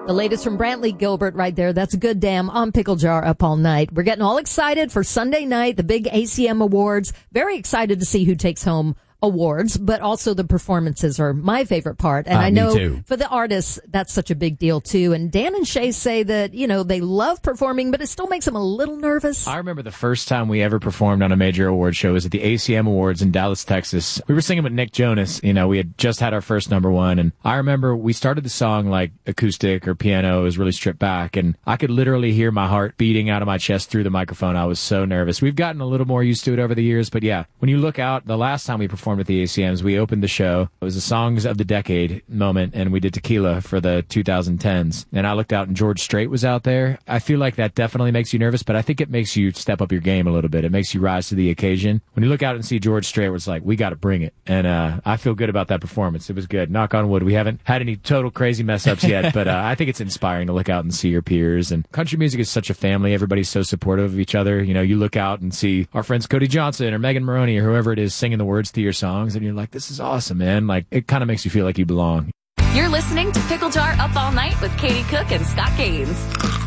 The latest from Brantley Gilbert right there. That's a good damn on Pickle Jar Up All Night. We're getting all excited for Sunday night, the big ACM Awards. Very excited to see who takes home awards, but also the performances are my favorite part. And I know for the artists, that's such a big deal too. And Dan and Shay say that, you know, they love performing, but it still makes them a little nervous. I remember the first time we ever performed on a major award show was at the ACM Awards in Dallas, Texas. We were singing with Nick Jonas. You know, we had just had our first number one. And I remember we started the song like acoustic or piano. It was really stripped back. And I could literally hear my heart beating out of my chest through the microphone. I was so nervous. We've gotten a little more used to it over the years. But yeah, when you look out, the last time we performed at the ACMs, we opened the show. It was the Songs of the Decade moment, and we did Tequila for the 2010s. And I looked out, and George Strait was out there. I feel like that definitely makes you nervous, but I think it makes you step up your game a little bit. It makes you rise to the occasion. When you look out and see George Strait, it's like, we got to bring it. And I feel good about that performance. It was good. Knock on wood. We haven't had any total crazy mess-ups yet, but I think it's inspiring to look out and see your peers. And country music is such a family. Everybody's so supportive of each other. You know, you look out and see our friends Cody Johnson or Megan Maroney or whoever it is singing the words to your songs, and you're like, this is awesome, man. Like, it kind of makes you feel like you belong. You're listening to Pickle Jar Up All Night with Katie Cook and Scott Gaines.